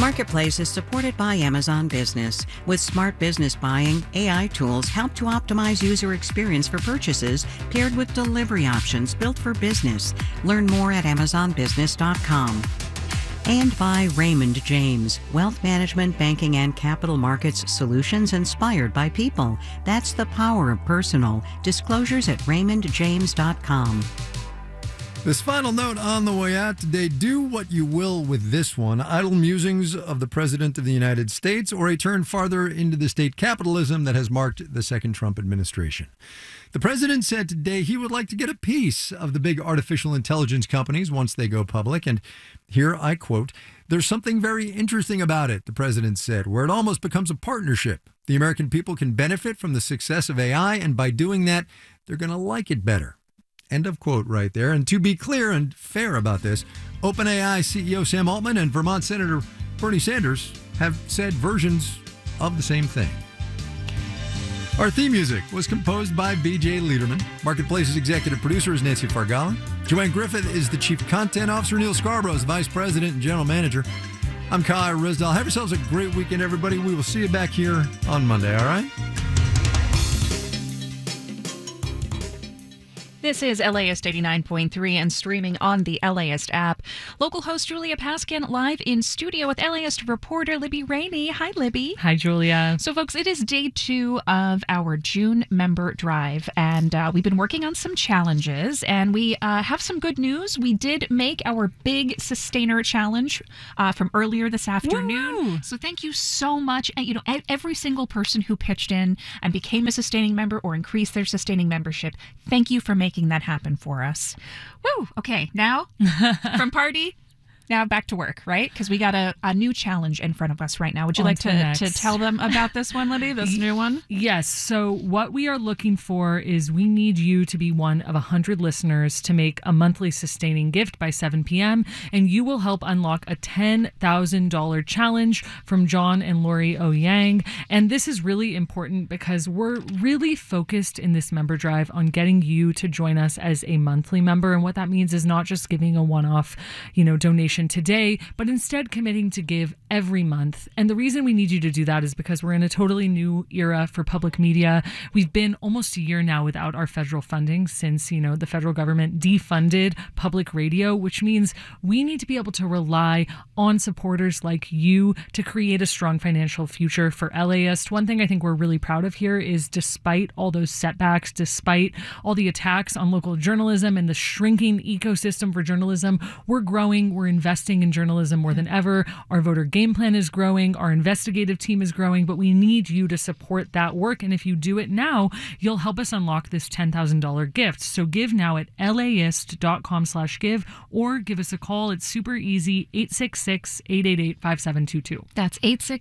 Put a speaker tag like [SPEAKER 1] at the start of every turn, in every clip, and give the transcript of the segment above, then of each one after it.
[SPEAKER 1] Marketplace is supported by Amazon Business. With smart business buying, AI tools help to optimize user experience for purchases paired with delivery options built for business. Learn more at amazonbusiness.com. And by Raymond James, wealth management, banking, and capital markets solutions inspired by people. That's the power of personal. Disclosures at raymondjames.com.
[SPEAKER 2] This final note on the way out today, do what you will with this one. Idle musings of the President of the United States or a turn farther into the state capitalism that has marked the second Trump administration. The president said today he would like to get a piece of the big artificial intelligence companies once they go public. And here I quote, "There's something very interesting about it," the president said, "where it almost becomes a partnership. The American people can benefit from the success of AI, and by doing that, they're going to like it better." End of quote right there. And to be clear and fair about this, OpenAI CEO Sam Altman and Vermont Senator Bernie Sanders have said versions of the same thing. Our theme music was composed by BJ Liederman. Marketplace's executive producer is Nancy Fargala. Joanne Griffith is the chief content officer. Neil Scarborough is vice president and general manager. I'm Kai Rizdal. Have yourselves a great weekend, everybody. We will see you back here on Monday, all right?
[SPEAKER 3] This is LAist 89.3 and streaming on the LAist app. Local host Julia Paskin live in studio with LAist reporter Libby Rainey. Hi, Libby.
[SPEAKER 4] Hi, Julia.
[SPEAKER 3] So, folks, it is day 2 of our June member drive, and we've been working on some challenges, and we have some good news. We did make our big Sustainer challenge from earlier this afternoon.
[SPEAKER 4] Woo!
[SPEAKER 3] So thank you so much. And, every single person who pitched in and became a sustaining member or increased their sustaining membership, thank you for making that happen for us. Woo! Okay, now from party, now back to work, right? Because we got a new challenge in front of us right now. Would you like to tell them about this one, Libby, this new one?
[SPEAKER 4] Yes. So what we are looking for is we need you to be one of 100 listeners to make a monthly sustaining gift by 7 p.m. And you will help unlock a $10,000 challenge from John and Lori O. Yang. And this is really important because we're really focused in this member drive on getting you to join us as a monthly member. And what that means is not just giving a one-off, donation today, but instead committing to give every month. And the reason we need you to do that is because we're in a totally new era for public media. We've been almost a year now without our federal funding since, the federal government defunded public radio, which means we need to be able to rely on supporters like you to create a strong financial future for LAist. One thing I think we're really proud of here is despite all those setbacks, despite all the attacks on local journalism and the shrinking ecosystem for journalism, we're growing, we're investing in journalism more than ever. Our voter game plan is growing. Our investigative team is growing, but we need you to support that work. And if you do it now, you'll help us unlock this $10,000 gift. So give now at laist.com/give or give us a call. It's super easy. 866-888-5722.
[SPEAKER 3] That's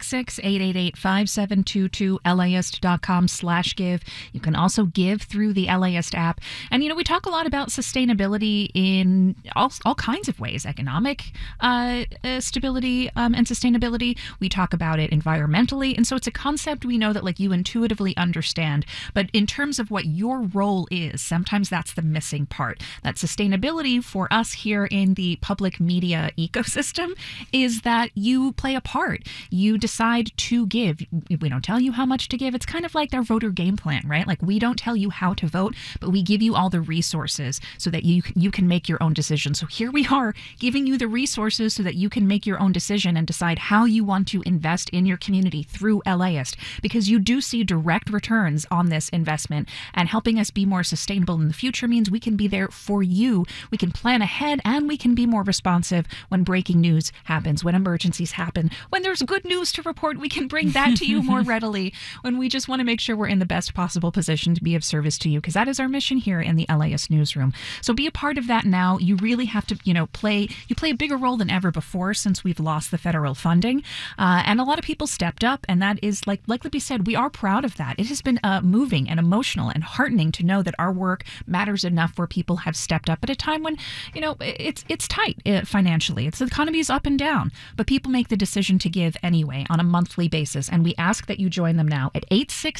[SPEAKER 3] 866-888-5722, laist.com/give. You can also give through the LAist app. And, we talk a lot about sustainability in all kinds of ways, economic stability and sustainability. We talk about it environmentally. And so it's a concept we know that you intuitively understand. But in terms of what your role is, sometimes that's the missing part. That sustainability for us here in the public media ecosystem is that you play a part. You decide to give. We don't tell you how much to give. It's kind of like our voter game plan, right? We don't tell you how to vote, but we give you all the resources so that you can make your own decision. So here we are giving you the resources so that you can make your own decision and decide how you want to invest in your community through LAist, because you do see direct returns on this investment, and helping us be more sustainable in the future means we can be there for you. We can plan ahead, and we can be more responsive when breaking news happens, when emergencies happen, when there's good news to report, we can bring that to you more readily, when we just want to make sure we're in the best possible position to be of service to you, because that is our mission here in the LAist newsroom. So be a part of that now. You really have to, play a bigger role than ever before since we've lost the federal funding. And a lot of people stepped up, and that is, like Libby said, we are proud of that. It has been moving and emotional and heartening to know that our work matters enough where people have stepped up at a time when, it's tight financially. The economy is up and down, but people make the decision to give anyway on a monthly basis. And we ask that you join them now at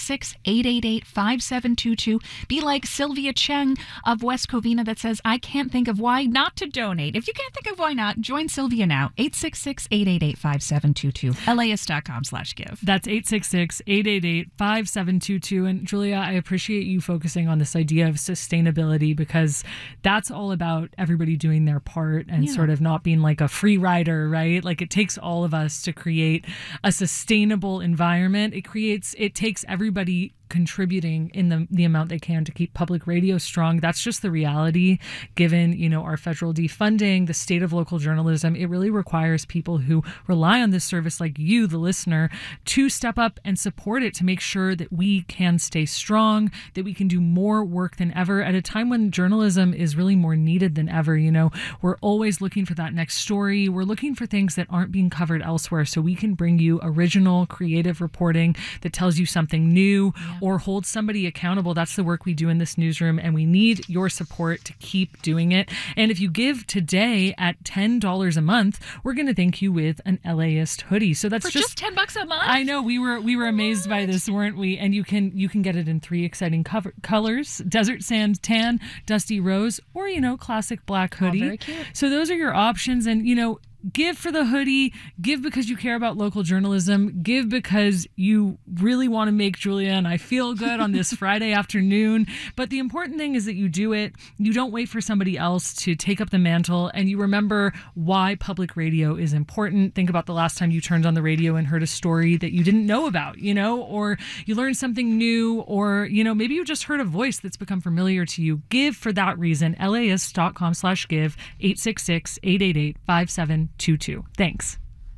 [SPEAKER 3] 866-888-5722. Be like Sylvia Cheng of West Covina that says, I can't think of why not to donate. If you can't think of why not, Join Sylvia now. 866-888-5722. LAist.com/give.
[SPEAKER 4] That's 866-888-5722. And Julia, I appreciate you focusing on this idea of sustainability, because that's all about everybody doing their part and sort of not being like a free rider, right? Like, it takes all of us to create a sustainable environment. It takes everybody contributing in the amount they can to keep public radio strong. That's just the reality, given, our federal defunding, the state of local journalism. It really requires people who rely on this service, like you, the listener, to step up and support it, to make sure that we can stay strong, that we can do more work than ever at a time when journalism is really more needed than ever. We're always looking for that next story. We're looking for things that aren't being covered elsewhere, so we can bring you original, creative reporting that tells you something new, or hold somebody accountable. That's the work we do in this newsroom, and we need your support to keep doing it. And if you give today at $10 a month, we're going to thank you with an LAist hoodie. So that's
[SPEAKER 3] just $10 a month.
[SPEAKER 4] I know, we were amazed by this, weren't we? And you can get it in 3 exciting colors: desert sand tan, dusty rose, or classic black hoodie.
[SPEAKER 3] Very cute.
[SPEAKER 4] So those are your options, and give for the hoodie, give because you care about local journalism, give because you really want to make Julia and I feel good on this Friday afternoon. But the important thing is that you do it. You don't wait for somebody else to take up the mantle, and you remember why public radio is important. Think about the last time you turned on the radio and heard a story that you didn't know about, or you learned something new, or, maybe you just heard a voice that's become familiar to you. Give for that reason. LAist.com/give, 866-888-5722. Thanks.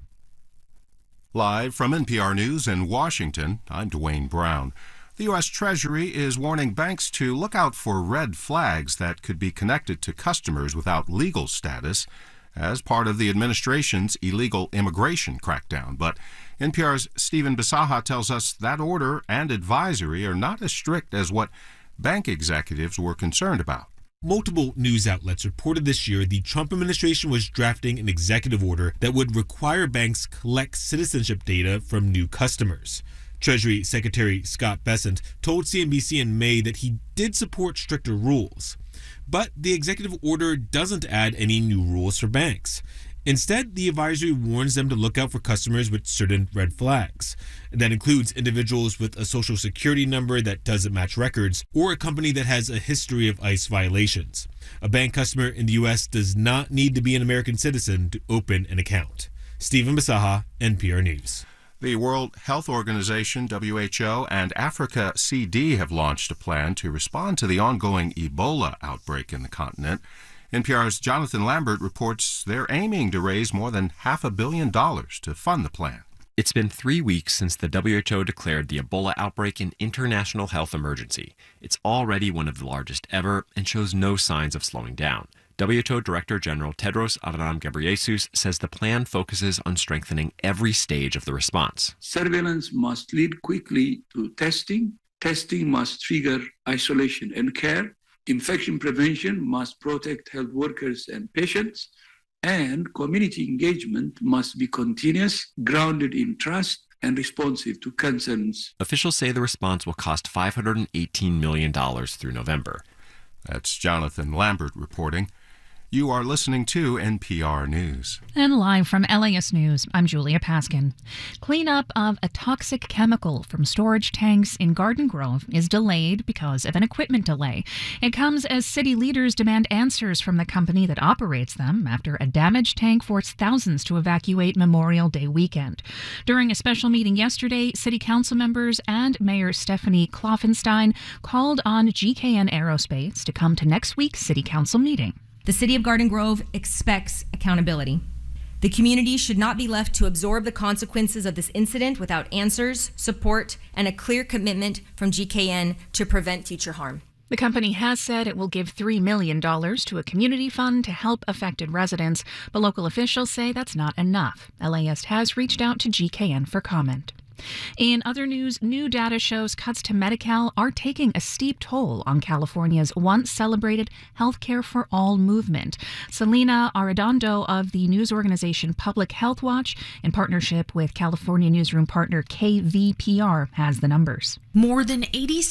[SPEAKER 5] Live from NPR News in Washington, I'm Dwayne Brown. The U.S. Treasury is warning banks to look out for red flags that could be connected to customers without legal status as part of the administration's illegal immigration crackdown. But NPR's Stephen Bisaha tells us that order and advisory are not as strict as what bank executives were concerned about.
[SPEAKER 6] Multiple news outlets reported this year the Trump administration was drafting an executive order that would require banks collect citizenship data from new customers. Treasury Secretary Scott Bessent told CNBC in May that he did support stricter rules. But the executive order doesn't add any new rules for banks. Instead, the advisory warns them to look out for customers with certain red flags. That includes individuals with a social security number that doesn't match records, or a company that has a history of ICE violations. A bank customer in the U.S. does not need to be an American citizen to open an account. Stephen Bisaha, NPR News.
[SPEAKER 5] The World Health Organization, WHO, and Africa CD have launched a plan to respond to the ongoing Ebola outbreak in the continent. NPR's Jonathan Lambert reports they're aiming to raise more than $500 million to fund the plan.
[SPEAKER 7] It's been 3 weeks since the WHO declared the Ebola outbreak an international health emergency. It's already one of the largest ever and shows no signs of slowing down. WHO Director General Tedros Adhanom Ghebreyesus says the plan focuses on strengthening every stage of the response.
[SPEAKER 8] Surveillance must lead quickly to testing. Testing must trigger isolation and care. Infection prevention must protect health workers and patients, and community engagement must be continuous, grounded in trust, and responsive to concerns.
[SPEAKER 7] Officials say the response will cost $518 million through November.
[SPEAKER 5] That's Jonathan Lambert reporting. You are listening to NPR News.
[SPEAKER 3] And live from LAist News, I'm Julia Paskin. Cleanup of a toxic chemical from storage tanks in Garden Grove is delayed because of an equipment delay. It comes as city leaders demand answers from the company that operates them after a damaged tank forced thousands to evacuate Memorial Day weekend. During a special meeting yesterday, city council members and Mayor Stephanie Kloffenstein called on GKN Aerospace to come to next week's city council meeting.
[SPEAKER 9] The City of Garden Grove expects accountability. The community should not be left to absorb the consequences of this incident without answers, support, and a clear commitment from GKN to prevent future harm.
[SPEAKER 3] The company has said it will give $3 million to a community fund to help affected residents, but local officials say that's not enough. LAist has reached out to GKN for comment. In other news, new data shows cuts to Medi-Cal are taking a steep toll on California's once celebrated Healthcare for All movement. Selena Arredondo of the news organization Public Health Watch, in partnership with California newsroom partner KVPR, has the numbers.
[SPEAKER 10] More than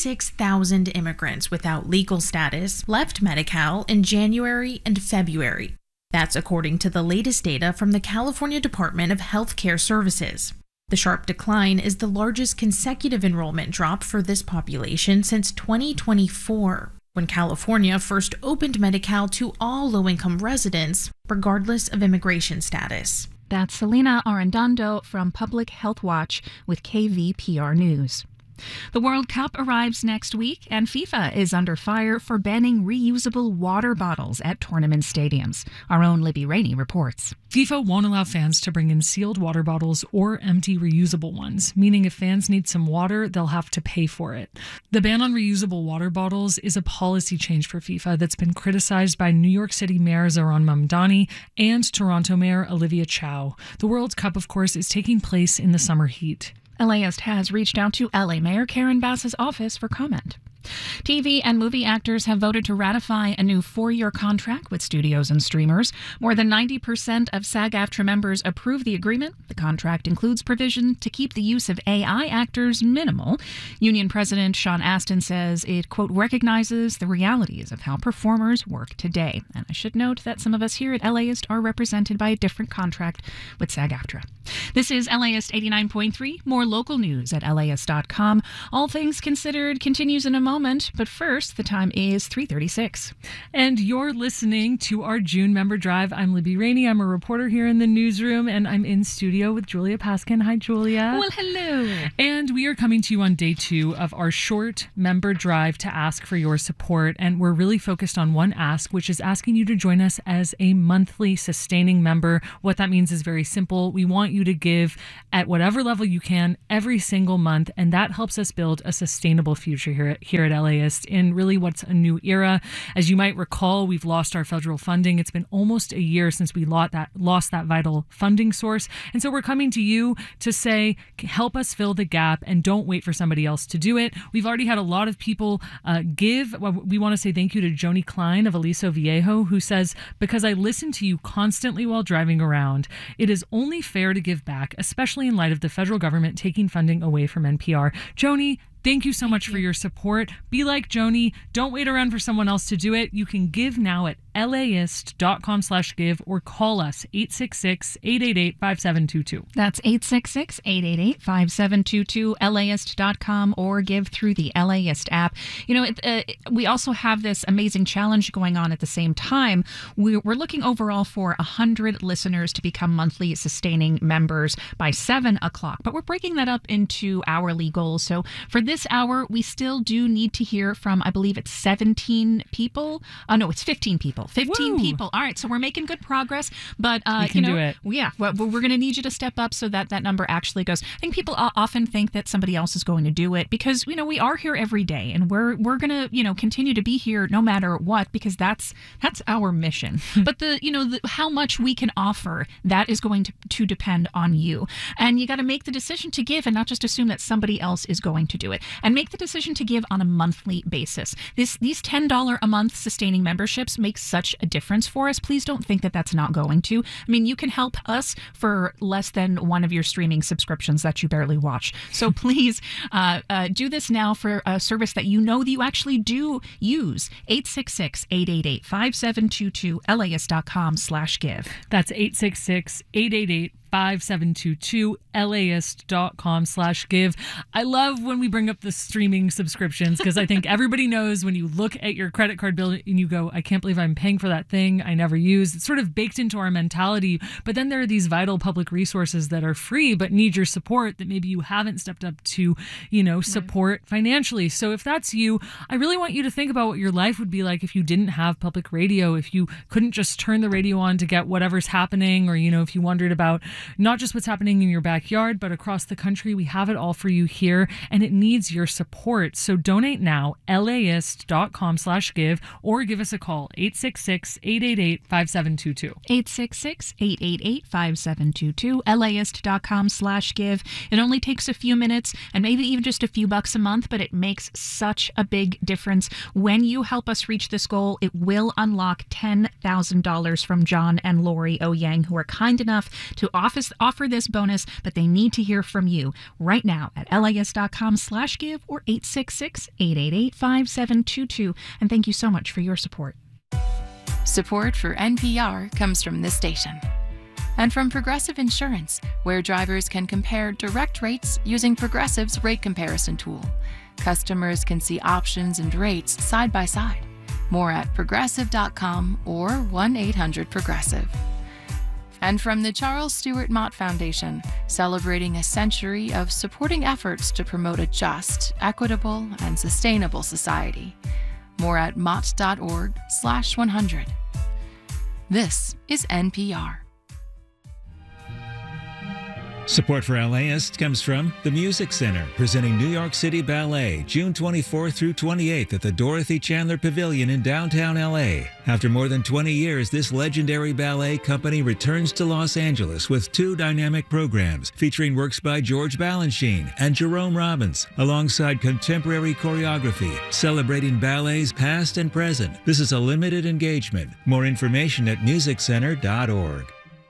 [SPEAKER 10] 86,000 immigrants without legal status left Medi-Cal in January and February. That's according to the latest data from the California Department of Healthcare Services. The sharp decline is the largest consecutive enrollment drop for this population since 2024, when California first opened Medi-Cal to all low-income residents, regardless of immigration status.
[SPEAKER 3] That's Selena Arredondo from Public Health Watch with KVPR News. The World Cup arrives next week, and FIFA is under fire for banning reusable water bottles at tournament stadiums. Our own Libby Rainey reports.
[SPEAKER 4] FIFA won't allow fans to bring in sealed water bottles or empty reusable ones, meaning if fans need some water, they'll have to pay for it. The ban on reusable water bottles is a policy change for FIFA that's been criticized by New York City Mayor Zohran Mamdani and Toronto Mayor Olivia Chow. The World Cup, of course, is taking place in the summer heat.
[SPEAKER 3] LAist has reached out to LA Mayor Karen Bass's office for comment. TV and movie actors have voted to ratify a new 4-year contract with studios and streamers. More than 90% of SAG-AFTRA members approve the agreement. The contract includes provision to keep the use of AI actors minimal. Union President Sean Astin says it, quote, recognizes the realities of how performers work today. And I should note that some of us here at LAist are represented by a different contract with SAG-AFTRA. This is LAist 89.3. More local news at LAist.com. All Things Considered continues in a moment, but first, the time is 3:36.
[SPEAKER 4] And you're listening to our June Member Drive. I'm Libby Rainey. I'm a reporter here in the newsroom, and I'm in studio with Julia Paskin. Hi, Julia.
[SPEAKER 3] Well, hello.
[SPEAKER 4] And we are coming to you on day 2 of our short member drive to ask for your support. And we're really focused on one ask, which is asking you to join us as a monthly sustaining member. What that means is very simple. We want you to give at whatever level you can every single month, and that helps us build a sustainable future here at LAist in really what's a new era. As you might recall, we've lost our federal funding. It's been almost a year since we lost that vital funding source. And so we're coming to you to say, help us fill the gap and don't wait for somebody else to do it. We've already had a lot of people give. We want to say thank you to Joni Klein of Aliso Viejo, who says, because I listen to you constantly while driving around, it is only fair to give back, especially in light of the federal government taking funding away from NPR. Joni, thank you so much for your support. Be like Joni. Don't wait around for someone else to do it. You can give now at laist.com/give or call us 866-888-5722.
[SPEAKER 3] That's 866-888-5722, laist.com, or give through the LAist app. You know, we also have this amazing challenge going on at the same time. We're looking overall for 100 listeners to become monthly sustaining members by 7 o'clock, but we're breaking that up into hourly goals. So for this hour, we still do need to hear from, I believe it's 17 people. No, it's 15 people. 15 people. All right, so we're making good progress, but
[SPEAKER 4] we can do it.
[SPEAKER 3] Yeah, well, we're going to need you to step up so that that number actually goes. I think people often think that somebody else is going to do it because, you know, we are here every day, and we're going to, you know, continue to be here no matter what, because that's our mission. But how much we can offer, that is going to depend on you, and you got to make the decision to give and not just assume that somebody else is going to do it, and make the decision to give on a monthly basis. These $10 a month sustaining memberships make such a difference for us. Please don't think that that's not going to. I mean, you can help us for less than one of your streaming subscriptions that you barely watch. So please do this now for a service that you know that you actually do use. 866-888-5722, laist.com/give.
[SPEAKER 4] That's 866-888-5722, laist.com/give. I love when we bring up the streaming subscriptions, because I think everybody knows when you look at your credit card bill and you go, I can't believe I'm paying for that thing I never use. It's sort of baked into our mentality. But then there are these vital public resources that are free but need your support that maybe you haven't stepped up to, support financially. So if that's you, I really want you to think about what your life would be like if you didn't have public radio, if you couldn't just turn the radio on to get whatever's happening, or, if you wondered about not just what's happening in your backyard, but across the country. We have it all for you here, and it needs your support. So donate now, laist.com/give, or give us a call, 866-888-5722.
[SPEAKER 3] 866-888-5722, laist.com/give. It only takes a few minutes and maybe even just a few bucks a month, but it makes such a big difference. When you help us reach this goal, it will unlock $10,000 from John and Lori Oyang, who are kind enough to offer this bonus, but they need to hear from you right now at laist.com/give or 866-888-5722. And thank you so much for your support.
[SPEAKER 11] Support for NPR comes from this station. And from Progressive Insurance, where drivers can compare direct rates using Progressive's rate comparison tool. Customers can see options and rates side by side. More at progressive.com or 1-800-PROGRESSIVE. And from the Charles Stewart Mott Foundation, celebrating a century of supporting efforts to promote a just, equitable, and sustainable society. More at mott.org/100. This is NPR.
[SPEAKER 12] Support for LAist comes from the Music Center, presenting New York City Ballet, June 24th through 28th at the Dorothy Chandler Pavilion in downtown LA. After more than 20 years, this legendary ballet company returns to Los Angeles with 2 dynamic programs featuring works by George Balanchine and Jerome Robbins, alongside contemporary choreography, celebrating ballets past and present. This is a limited engagement. More information at musiccenter.org.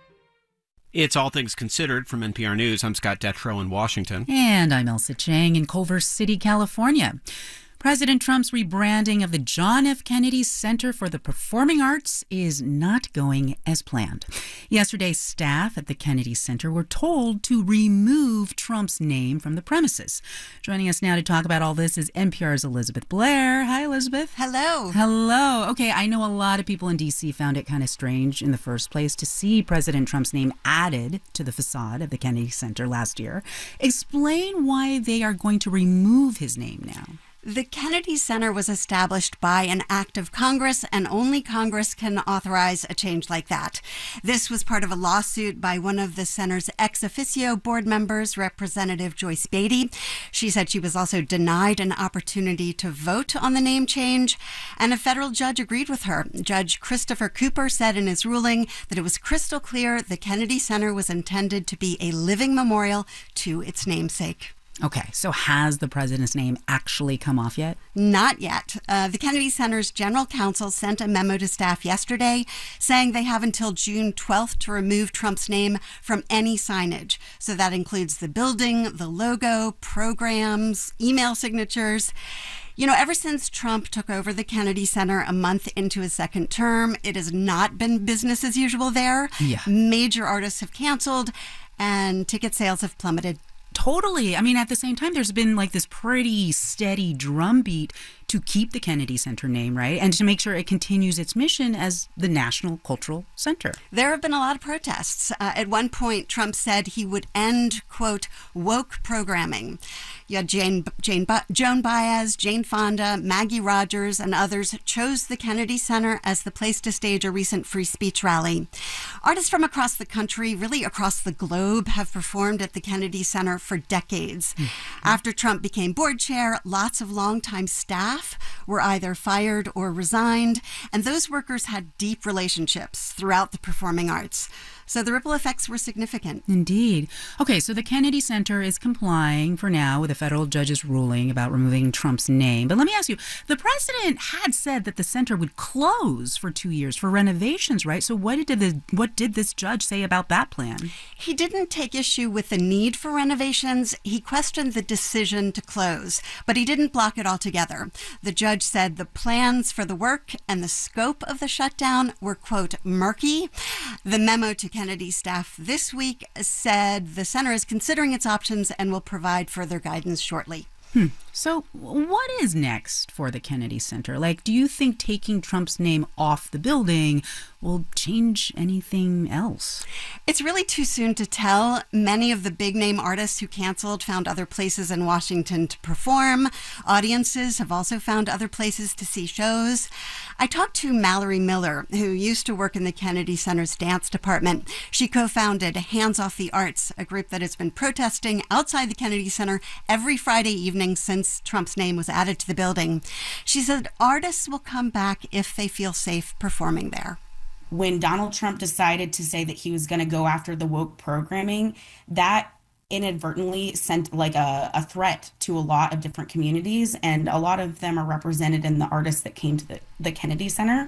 [SPEAKER 13] It's All Things Considered from NPR News. I'm Scott Detrow in Washington.
[SPEAKER 14] And I'm Elsa Chang in Culver City, California. President Trump's rebranding of the John F. Kennedy Center for the Performing Arts is not going as planned. Yesterday, staff at the Kennedy Center were told to remove Trump's name from the premises. Joining us now to talk about all this is NPR's Elizabeth Blair. Hi, Elizabeth.
[SPEAKER 15] Hello.
[SPEAKER 14] Hello. Okay, I know a lot of people in D.C. found it kind of strange in the first place to see President Trump's name added to the facade of the Kennedy Center last year. Explain why they are going to remove his name now.
[SPEAKER 15] The Kennedy Center was established by an act of Congress, and only Congress can authorize a change like that. This was part of a lawsuit by one of the center's ex officio board members, Representative Joyce Beatty. She said she was also denied an opportunity to vote on the name change, and a federal judge agreed with her. Judge Christopher Cooper said in his ruling that it was crystal clear the Kennedy Center was intended to be a living memorial to its namesake.
[SPEAKER 14] Okay, so has the president's name actually come off yet?
[SPEAKER 15] Not yet. The Kennedy Center's general counsel sent a memo to staff yesterday saying they have until June 12th to remove Trump's name from any signage. So that includes the building, the logo, programs, email signatures. You know, ever since Trump took over the Kennedy Center a month into his second term, it has not been business as usual there.
[SPEAKER 14] Yeah.
[SPEAKER 15] Major artists have canceled and ticket sales have plummeted.
[SPEAKER 14] Totally. I mean, at the same time, there's been like this pretty steady drumbeat to keep the Kennedy Center name, right? And to make sure it continues its mission as the National Cultural Center.
[SPEAKER 15] There have been a lot of protests. At one point, Trump said he would end, quote, woke programming. You had Joan Baez, Jane Fonda, Maggie Rogers, and others chose the Kennedy Center as the place to stage a recent free speech rally. Artists from across the country, really across the globe, have performed at the Kennedy Center for decades. After Trump became board chair, lots of longtime staff were either fired or resigned, and those workers had deep relationships throughout the performing arts. So the ripple effects were significant.
[SPEAKER 14] Indeed. Okay, so the Kennedy Center is complying for now with a federal judge's ruling about removing Trump's name. But let me ask you, the president had said that the center would close for 2 years for renovations, right? So what did this judge say about that plan?
[SPEAKER 15] He didn't take issue with the need for renovations. He questioned the decision to close, but he didn't block it altogether. The judge said the plans for the work and the scope of the shutdown were, quote, murky. The memo to Kennedy staff this week said the center is considering its options and will provide further guidance shortly.
[SPEAKER 14] So what is next for the Kennedy Center? Like, do you think taking Trump's name off the building will change anything else?
[SPEAKER 15] It's really too soon to tell. Many of the big name artists who canceled found other places in Washington to perform. Audiences have also found other places to see shows. I talked to Mallory Miller, who used to work in the Kennedy Center's dance department. She co-founded Hands Off the Arts, a group that has been protesting outside the Kennedy Center every Friday evening since Trump's name was added to the building. She said artists will come back if they feel safe performing there.
[SPEAKER 16] When Donald Trump decided to say that he was going to go after the woke programming, that inadvertently sent like a threat to a lot of different communities, and a lot of them are represented in the artists that came to the Kennedy Center.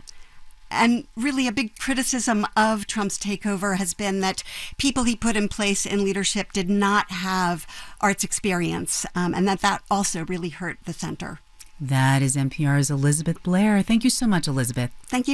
[SPEAKER 15] And really a big criticism of Trump's takeover has been that people he put in place in leadership did not have arts experience, and that also really hurt the center.
[SPEAKER 14] That is NPR's Elizabeth Blair. Thank you so much, Elizabeth.
[SPEAKER 15] Thank you.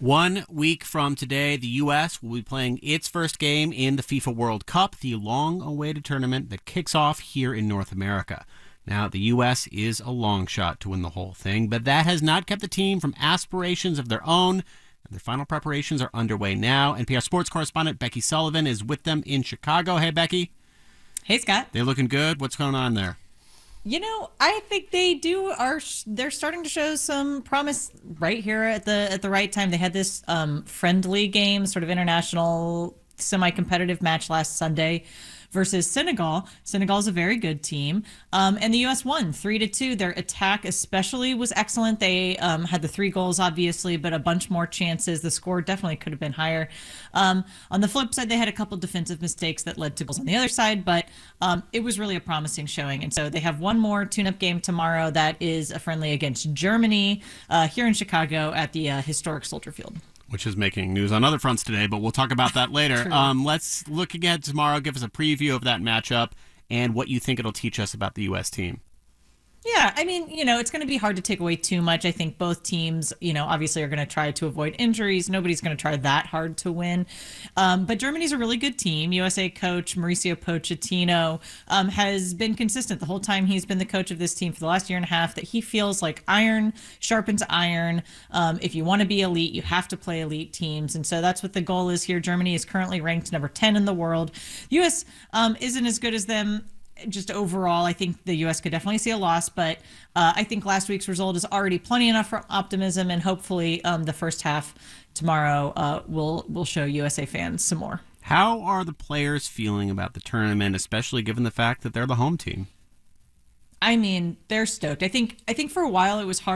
[SPEAKER 13] 1 week from today, the U.S. will be playing its first game in the FIFA World Cup, the long-awaited tournament that kicks off here in North America. Now, the U.S. is a long shot to win the whole thing, but that has not kept the team from aspirations of their own. Their final preparations are underway now. NPR sports correspondent Becky Sullivan is with them in Chicago. Hey, Becky.
[SPEAKER 17] Hey, Scott.
[SPEAKER 13] They looking good? What's going on there?
[SPEAKER 17] You know, I think they're starting to show some promise right here at the right time. They had this friendly game, sort of international semi-competitive match last Sunday versus Senegal. Senegal's a very good team. And the U.S. won 3-2. Their attack especially was excellent. They had the 3 goals, obviously, but a bunch more chances. The score definitely could have been higher. On the flip side, they had a couple defensive mistakes that led to goals on the other side, but it was really a promising showing. And so they have one more tune-up game tomorrow that is a friendly against Germany here in Chicago at the historic Soldier Field.
[SPEAKER 13] Which is making news on other fronts today, but we'll talk about that later. Let's look again tomorrow. Give us a preview of that matchup and what you think it'll teach us about the U.S. team.
[SPEAKER 17] Yeah, I mean, it's going to be hard to take away too much. I think both teams, obviously are going to try to avoid injuries. Nobody's going to try that hard to win. But Germany's a really good team. USA coach Mauricio Pochettino has been consistent the whole time he's been the coach of this team for the last year and a half, that he feels like iron sharpens iron. If you want to be elite, you have to play elite teams. And so that's what the goal is here. Germany is currently ranked number 10 in the world. U.S. Isn't as good as them. Just overall, I think the U.S. could definitely see a loss, but I think last week's result is already plenty enough for optimism, and hopefully the first half tomorrow will show USA fans some more.
[SPEAKER 13] How are the players feeling about the tournament, especially given the fact that they're the home team?
[SPEAKER 17] I mean, they're stoked. I think for a while it was hard